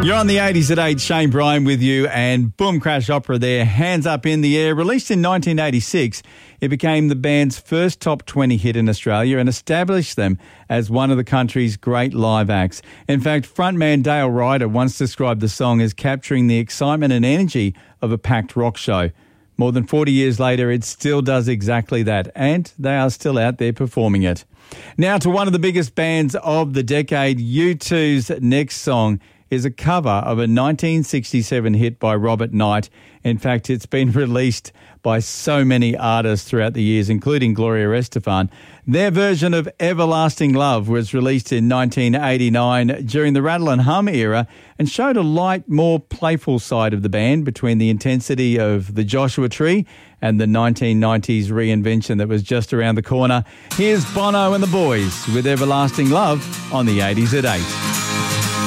You're on the 80s at 8, Shane Bryan with you, and Boom Crash Opera there, Hands Up in the Air. Released in 1986, it became the band's first top 20 hit in Australia and established them as one of the country's great live acts. In fact, frontman Dale Ryder once described the song as capturing the excitement and energy of a packed rock show. More than 40 years later, it still does exactly that, and they are still out there performing it. Now to one of the biggest bands of the decade. U2's next song is a cover of a 1967 hit by Robert Knight. In fact, it's been released by so many artists throughout the years, including Gloria Estefan. Their version of Everlasting Love was released in 1989 during the Rattle and Hum era and showed a light, more playful side of the band between the intensity of the Joshua Tree and the 1990s reinvention that was just around the corner. Here's Bono and the Boys with Everlasting Love on the 80s at 8.